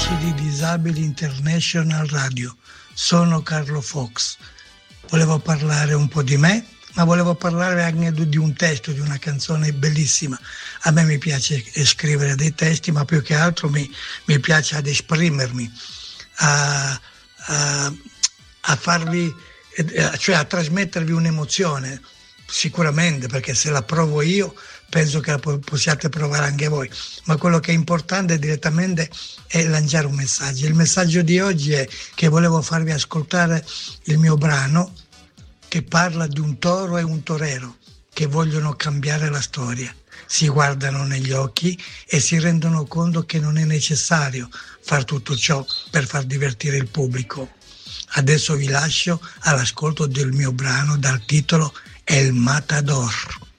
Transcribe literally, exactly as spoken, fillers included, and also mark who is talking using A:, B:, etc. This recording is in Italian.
A: amici di Disabili International Radio, sono Carlo Fox. Volevo parlare un po' di me, ma volevo parlare anche di un testo, di una canzone bellissima. A me mi piace scrivere dei testi, ma più che altro mi, mi piace ad esprimermi, a, a, a farvi, cioè a trasmettervi un'emozione, sicuramente, perché se la provo io penso che la possiate provare anche voi, ma quello che è importante direttamente è lanciare un messaggio. Il messaggio di oggi è che volevo farvi ascoltare il mio brano che parla di un toro e un torero che vogliono cambiare la storia. Si guardano negli occhi e si rendono conto che non è necessario far tutto ciò per far divertire il pubblico. Adesso vi lascio all'ascolto del mio brano dal titolo El Matador.